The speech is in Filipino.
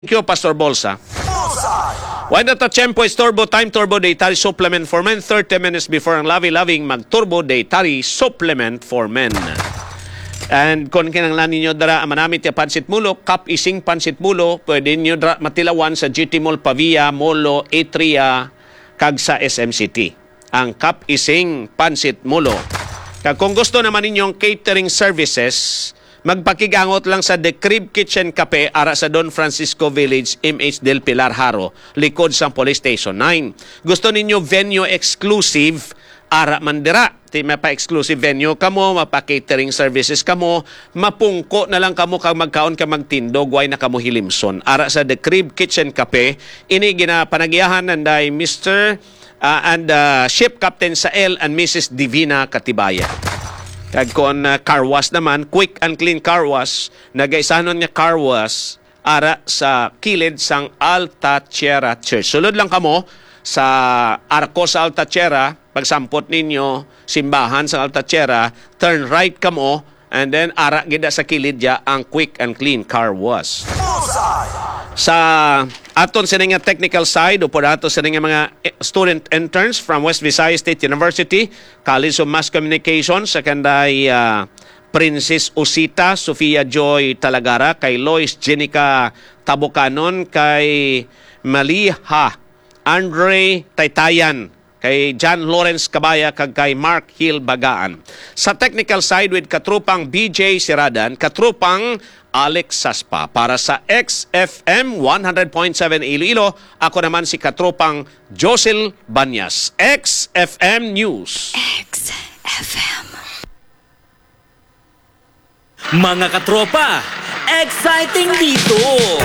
Thank you, Pastor Bolsa. Why not a Chempo is Turbo Time Turbo Dietary Supplement for Men 30 minutes before ang loving mag-Turbo Dietary Supplement for Men. And kung kinanglan ninyo dara manamit ya pansit mulo, cup ising pansit mulo, pwede nyo dara matilawan sa GT Mall Pavia, Molo, Atria, kag sa SMCT. Ang cup ising pansit mulo. Kag kung gusto naman ninyong catering services, magpakigangot lang sa The Crib Kitchen Cafe ara sa Don Francisco Village, MH del Pilar Haro, likod sa Police Station 9. Gusto ninyo venue exclusive, ara mandira. Di mapa-exclusive venue kamo, mapa-catering services kamo, mapungko na lang kamo kag magkaon ka magtindog, way na kamo hilimson. Ara sa The Crib Kitchen Cafe, ini ginapanagiyahan nanday Mr. and Ship Captain Sael and Mrs. Divina Katibaya. Kag kon car wash naman, quick and clean car wash, nagaisanon nga car wash ara sa kilid sang Altachiera Church. Sulod lang kamo sa Arco sa Altachiera, pagsampot ninyo simbahan sa Altachiera, turn right kamo and then ara gida sa kilid ya ang quick and clean car wash. Sa aton sa nga technical side o po ato sa nga mga student interns from West Visayas State University, College of Mass Communication, sa kanday Princess Osita, Sofia Joy Talagara, kay Lois Jenica Tabocanon, kay Maliha Andre Taytayan, kay John Lawrence Cabaya, kag kay Mark Hill Bagaan. Sa technical side with katrupang BJ Siradan, katrupang Alex Saspa. Para sa XFM 100.7 Iloilo, ako naman si katropang Josel Banyas. XFM News. XFM. Mga katropa, exciting dito!